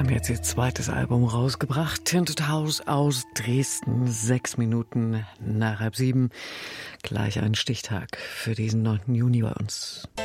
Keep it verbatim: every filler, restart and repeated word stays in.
Haben jetzt ihr zweites Album rausgebracht. Tinted House aus Dresden. Sechs Minuten nach halb sieben. Gleich ein Stichtag für diesen neunten Juni bei uns.